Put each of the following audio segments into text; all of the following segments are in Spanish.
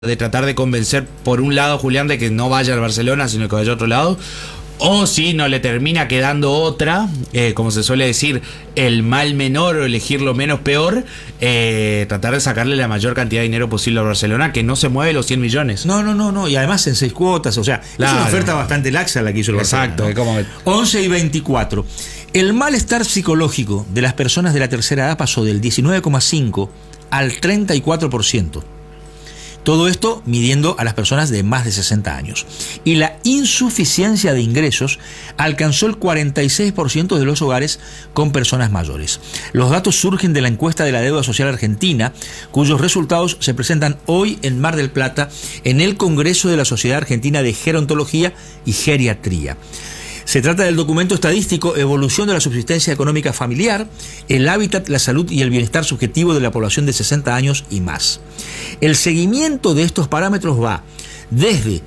de tratar de convencer por un lado a Julián de que no vaya al Barcelona, sino que vaya a otro lado, o si no le termina quedando otra, como se suele decir, el mal menor o elegir lo menos peor, tratar de sacarle la mayor cantidad de dinero posible al Barcelona, que no se mueve los 100 millones. No, y además en 6 cuotas, o sea, claro, es una oferta bastante laxa la que hizo el Barcelona. Exacto, ¿no? como... 11 y 24. El malestar psicológico de las personas de la tercera edad pasó del 19,5 al 34%. Todo esto midiendo a las personas de más de 60 años. Y la insuficiencia de ingresos alcanzó el 46% de los hogares con personas mayores. Los datos surgen de la encuesta de la deuda social argentina, cuyos resultados se presentan hoy en Mar del Plata en el Congreso de la Sociedad Argentina de Gerontología y Geriatría. Se trata del documento estadístico Evolución de la subsistencia económica familiar, el hábitat, la salud y el bienestar subjetivo de la población de 60 años y más. El seguimiento de estos parámetros va desde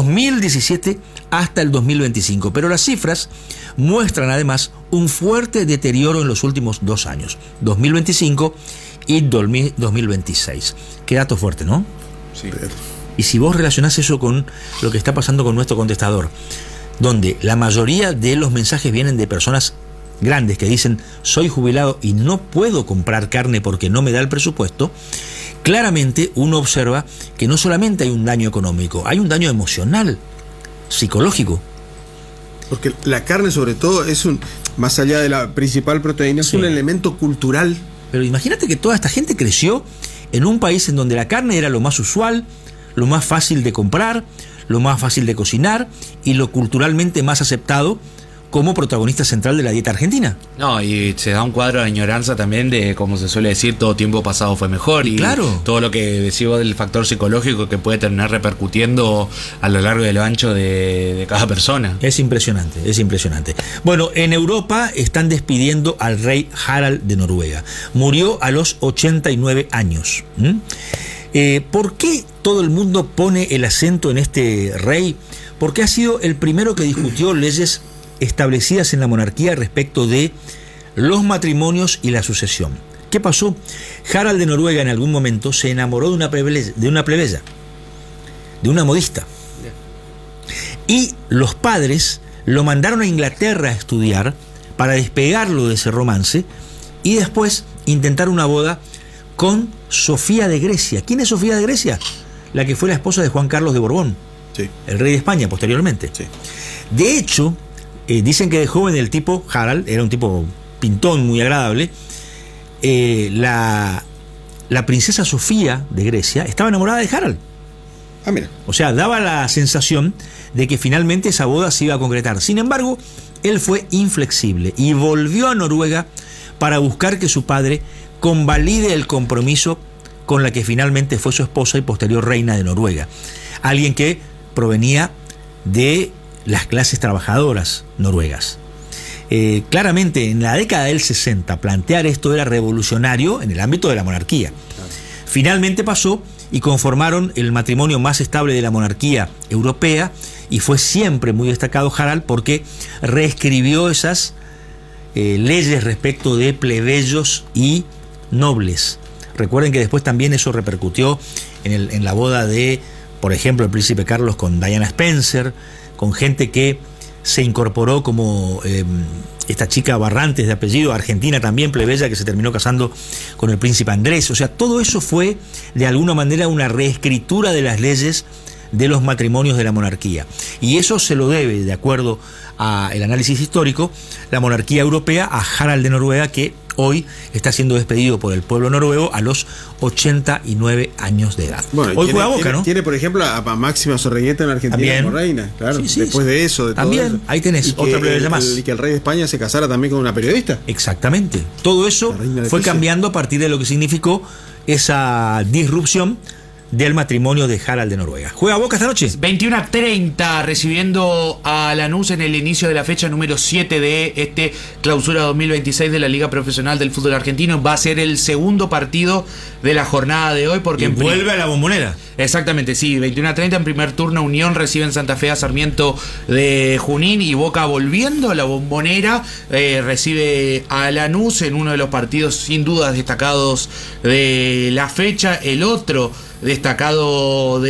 2017 hasta el 2025, pero las cifras muestran además un fuerte deterioro en los últimos 2 años, 2025 y 2026. Qué dato fuerte, ¿no? Sí. Y si vos relacionás eso con lo que está pasando con nuestro contestador, donde la mayoría de los mensajes vienen de personas grandes que dicen soy jubilado y no puedo comprar carne porque no me da el presupuesto, claramente uno observa que no solamente hay un daño económico, hay un daño emocional, psicológico. Porque la carne sobre todo es más allá de la principal proteína, es un elemento cultural. Pero imagínate que toda esta gente creció en un país en donde la carne era lo más usual, lo más fácil de comprar, lo más fácil de cocinar y lo culturalmente más aceptado como protagonista central de la dieta argentina. No, y se da un cuadro de añoranza también de, como se suele decir, todo tiempo pasado fue mejor. Y claro, todo lo que decimos del factor psicológico que puede terminar repercutiendo a lo largo y lo ancho de cada persona. Es impresionante, es impresionante. Bueno, en Europa están despidiendo al rey Harald de Noruega. Murió a los 89 años. ¿Por qué todo el mundo pone el acento en este rey? Porque ha sido el primero que discutió leyes establecidas en la monarquía respecto de los matrimonios y la sucesión. ¿Qué pasó? Harald de Noruega en algún momento se enamoró de una plebeya, de una modista. Y los padres lo mandaron a Inglaterra a estudiar para despegarlo de ese romance y después intentar una boda con Sofía de Grecia. ¿Quién es Sofía de Grecia? La que fue la esposa de Juan Carlos de Borbón, sí, el rey de España posteriormente. Sí. De hecho, dicen que de joven el tipo, Harald, era un tipo pintón, muy agradable. La princesa Sofía de Grecia estaba enamorada de Harald. Ah, mira. O sea, daba la sensación de que finalmente esa boda se iba a concretar. Sin embargo, él fue inflexible y volvió a Noruega para buscar que su padre convalide el compromiso con la que finalmente fue su esposa y posterior reina de Noruega. Alguien que provenía de las clases trabajadoras noruegas. Claramente, en la década del 60, plantear esto era revolucionario en el ámbito de la monarquía. Finalmente pasó y conformaron el matrimonio más estable de la monarquía europea y fue siempre muy destacado Harald porque reescribió esas leyes respecto de plebeyos y nobles. Recuerden que después también eso repercutió en la boda de, por ejemplo, el príncipe Carlos con Diana Spencer, con gente que se incorporó como esta chica Barrantes de apellido, argentina también, plebeya, que se terminó casando con el príncipe Andrés. O sea, todo eso fue de alguna manera una reescritura de las leyes de los matrimonios de la monarquía. Y eso se lo debe, de acuerdo al análisis histórico, la monarquía europea a Harald de Noruega, que hoy está siendo despedido por el pueblo noruego a los 89 años de edad. Bueno, hoy juega Boca, ¿no? Tiene, por ejemplo, a Máxima Zorreguieta en Argentina también, como reina, claro. Sí, después de eso, de también, todo eso. Ahí tenés y otra plebeya más. Y que el rey de España se casara también con una periodista. Exactamente. Todo eso fue cambiando a partir de lo que significó esa disrupción del matrimonio de Harald de Noruega. ¿Juega Boca esta noche? 21:30, recibiendo a Lanús en el inicio de la fecha número 7 de este clausura 2026 de la Liga Profesional del Fútbol Argentino. Va a ser el segundo partido de la jornada de hoy porque vuelve a la Bombonera. Exactamente, sí, 21:30 en primer turno. Unión recibe en Santa Fe a Sarmiento de Junín y Boca, volviendo a la Bombonera, recibe a Lanús en uno de los partidos sin dudas destacados de la fecha. El otro destacado